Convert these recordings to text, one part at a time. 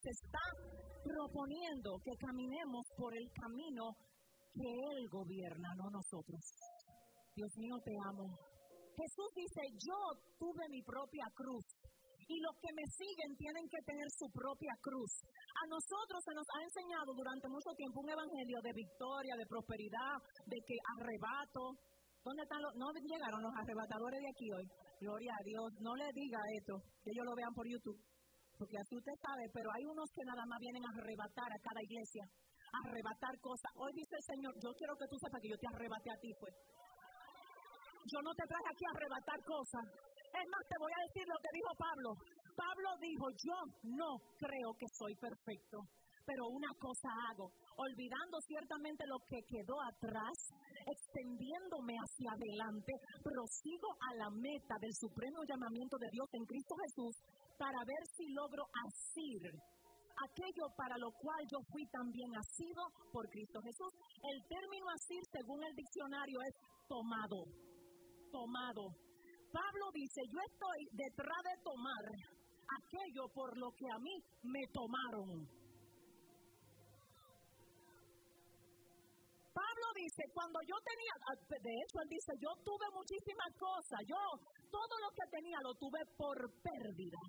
está proponiendo que caminemos por el camino que Él gobierna, no nosotros. Dios mío, te amo. Jesús dice, yo tuve mi propia cruz. Y los que me siguen tienen que tener su propia cruz. A nosotros se nos ha enseñado durante mucho tiempo un evangelio de victoria, de prosperidad, de que arrebato. ¿Dónde están los? No llegaron los arrebatadores de aquí hoy. Gloria a Dios. No le diga esto, que ellos lo vean por YouTube. Porque así usted sabe, pero hay unos que nada más vienen a arrebatar a cada iglesia. A arrebatar cosas. Hoy dice el Señor, yo quiero que tú sepas que yo te arrebaté a ti, pues. Yo no te traje aquí a arrebatar cosas. Es más, te voy a decir lo que dijo Pablo. Pablo dijo, yo no creo que soy perfecto, pero una cosa hago, olvidando ciertamente lo que quedó atrás, extendiéndome hacia adelante, prosigo a la meta del supremo llamamiento de Dios en Cristo Jesús, para ver si logro asir aquello para lo cual yo fui también asido por Cristo Jesús. El término asir, según el diccionario, es tomado. Pablo dice, yo estoy detrás de tomar aquello por lo que a mí me tomaron. Pablo dice, cuando yo tenía, de hecho él dice, yo tuve muchísimas cosas, yo todo lo que tenía lo tuve por pérdida,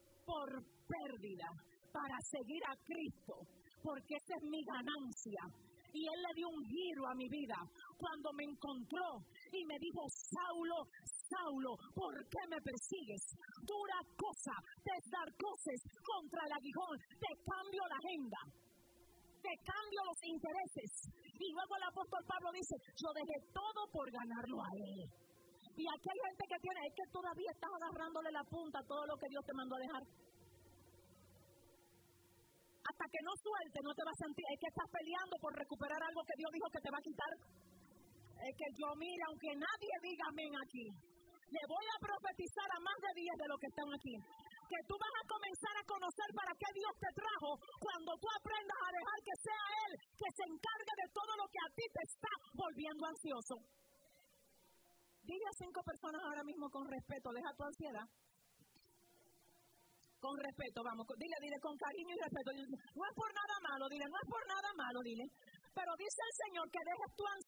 para seguir a Cristo, porque esa es mi ganancia. Y Él le dio un giro a mi vida cuando me encontró y me dijo, Saulo, Saulo, ¿por qué me persigues? Dura cosa te dar cosas contra el aguijón, te cambio la agenda, te cambio los intereses. Y luego el apóstol Pablo dice, yo dejé todo por ganarlo a Él. Y aquí hay gente que tiene, es que todavía estás agarrándole la punta a todo lo que Dios te mandó a dejar. Hasta que no suelte, no te vas a sentir, es que estás peleando por recuperar algo que Dios dijo que te va a quitar. Es que yo, mira, aunque nadie diga amén aquí, le voy a profetizar a más de 10 de los que están aquí, que tú vas a comenzar a conocer para qué Dios te trajo cuando tú aprendas a dejar que sea Él que se encargue de todo lo que a ti te está volviendo ansioso. Dile a 5 personas ahora mismo con respeto, deja tu ansiedad. Con respeto, vamos, dile con cariño y respeto. No es por nada malo, dile, no es por nada malo, dile. Pero dice el Señor que dejes tu ansiedad